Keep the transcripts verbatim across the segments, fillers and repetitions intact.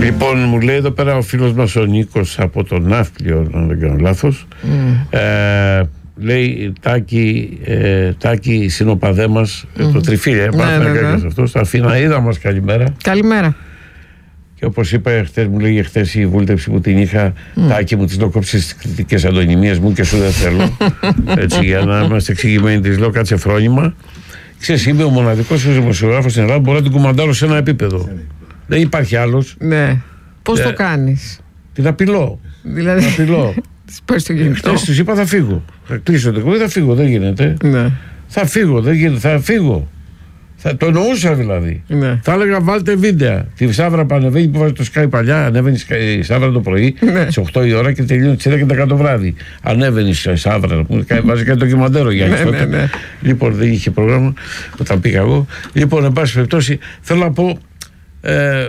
Λοιπόν, μου λέει εδώ πέρα ο φίλος μας ο Νίκος από τον Ναύπλιο, αν δεν κάνω λάθος. Mm. Ε, λέει Τάκη, ε, Τάκη συνοπαδέ μας, mm. το Τριφύλια, ναι, ναι, ναι. αυτό, στα Αθηναίδα μας, καλημέρα. Καλημέρα. Και όπως είπα χτες, μου λέγε χτες η βούλτεψη που την είχα, mm. Τάκη μου, τις λέω κόψεις τις κριτικές αντωνυμίες μου και σου δεν θέλω. Έτσι, για να είμαστε εξηγημένοι, τις λέω κάτσε φρόνημα. Ξέρεις, είμαι ο μοναδικός δημοσιογράφος στην Ελλάδα που μπορώ να την κουμαντάρω σε ένα επίπεδο. Δεν υπάρχει άλλος. Ναι. Πώς ε, το κάνεις? Την απειλώ. Δηλαδή. Την απειλώ. Της πες στο κινητό. Χτες τους είπα θα φύγω. Θα κλείσω το κουμπί, θα φύγω. Δεν γίνεται. Ναι. Θα φύγω. Δεν γίνεται. Θα φύγω. Θα, το εννοούσα δηλαδή. Ναι. Θα έλεγα βάλτε βίντεο. Τη Σάβρα που ανεβαίνει που βάζει το Sky παλιά. Ανέβαινε η Σάβρα το πρωί ναι. στις οκτώ η ώρα και τελειώνει στις έντεκα και δέκα το βράδυ. Ανέβαινε η Σάβρα. Βάζει και το ντοκιμαντέρ για ναι, ναι, ναι. Λοιπόν, δεν είχε πρόγραμμα όταν πήγα εγώ. Λοιπόν, εν πάση περιπτώσει, θέλω να πω. Ε,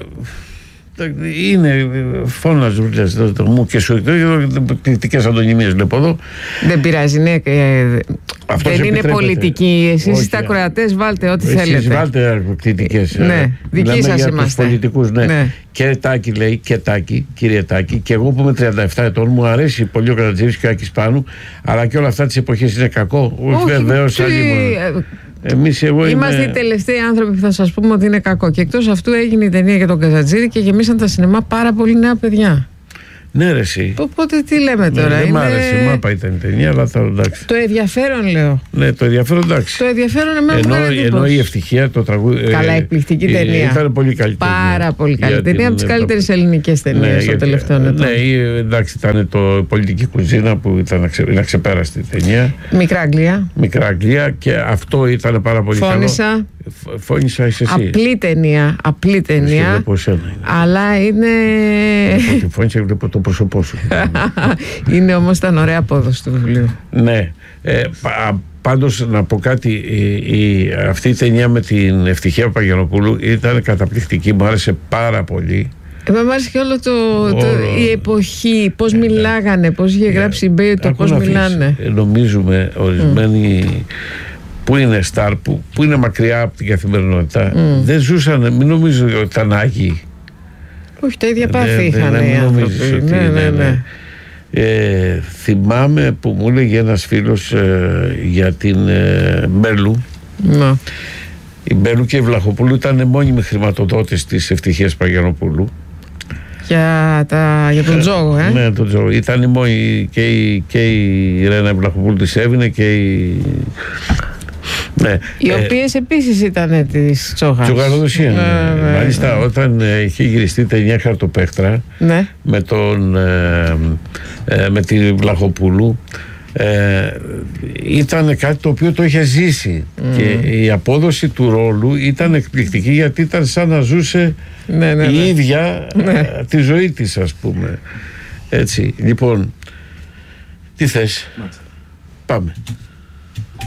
είναι φώναζε το μου και σου κριτικές αντωνυμίες βλέπω εδώ. Δεν πειράζει, ναι. Αυτό δεν είναι πολιτική. Εσείς είστε ακροατές, βάλτε ό,τι εσείς θέλετε. Εσείς βάλτε κριτικές. Ναι, δική σας είμαστε. Πολιτικούς, ναι. ναι. Και Τάκη λέει, και Τάκη, κύριε Τάκη, και εγώ που είμαι τριάντα επτά ετών, μου αρέσει πολύ ο Καρατζήρης και ο Άκης Πάνου, αλλά και όλα αυτά τις εποχές είναι κακό. Όχι, βεβαίως. Εμείς, εγώ είμαστε είμαι... οι τελευταίοι άνθρωποι που θα σας πούμε ότι είναι κακό. Και εκτός αυτού έγινε η ταινία για τον Καζατζήρη και γεμίσαν τα σινεμά πάρα πολύ νέα παιδιά. Ναι, ρε εσύ. Οπότε τι λέμε τώρα. Ναι, δεν είναι... μ' άρεσε, μάπα ήταν η ταινία, αλλά θα εντάξει. Το ενδιαφέρον λέω. Ναι, το ενδιαφέρον εντάξει. Το ενδιαφέρον εμένα ενώ, μου κάνει ενώ η ευτυχία, το τραγούδι. Καλά, εκπληκτική ε, ταινία. Ήταν πολύ καλή ταινία. Πάρα πολύ καλή ταινία. Από τις καλύτερες ελληνικές ταινίες ναι, των τελευταίων ετών. Ναι, εντάξει, ήταν το Πολιτική Κουζίνα που ήταν ένα ξεπέραστη ταινία. Μικρά Αγγλία. Μικρά Αγγλία και αυτό ήταν πάρα πολύ Φώνησα. καλό. Φώνησα είσαι εσύ. Απλή ταινία. Απλή ταινία. Είναι. Αλλά είναι. Τη φώνησα και βλέπω το πρόσωπό σου. Είναι όμως ήταν ωραία απόδοση του βιβλίου. Ναι. Ε, πα, πάντως να πω κάτι, η, η, αυτή η ταινία με την Ευτυχία Παπαγιαννοπούλου ήταν καταπληκτική, μου άρεσε πάρα πολύ. Εμένα μου άρεσε και όλο το, το, η εποχή, πώς ε, μιλάγανε, πώς είχε γράψει η Μπέι το πώς μιλάνε. Ε, νομίζουμε ορισμένοι mm. που είναι στάρ, που, που είναι μακριά από την καθημερινότητα, mm. δεν ζούσαν, μην νομίζω ότι ήταν άγιοι. Όχι, τα ίδια πάθη είχαν οι άνθρωποι. Ναι, ναι, ναι. Ε, θυμάμαι που μου έλεγε ένας φίλος ε, για την ε, Μπέλου. Να. Η Μπέλου και η Βλαχοπούλου ήταν μόνιμοι χρηματοδότες της Ευτυχίας Παγιαννοπούλου. Για, τα, για τον Τζόγο, ε? Ναι, τον Τζόγο. Ήταν η μόνη και η, και η Ρένα Βλαχοπούλου της έβγαινε και η... Ναι. Οι ε, οποίες επίσης ήταν της Τσόχας. Τσοχαροδοσία. Ναι, ναι, ναι. Μάλιστα, ναι. Όταν ε, είχε γυριστεί ταινία Χαρτοπέχτρα ναι. με, τον, ε, ε, με τη Βλαχοπούλου, ε, ήταν κάτι το οποίο το είχε ζήσει. Mm. Και η απόδοση του ρόλου ήταν εκπληκτική, γιατί ήταν σαν να ζούσε ναι, ναι, ναι. η ίδια ναι. ε, τη ζωή της, ας πούμε. Έτσι. Λοιπόν, τι θες? Πάμε.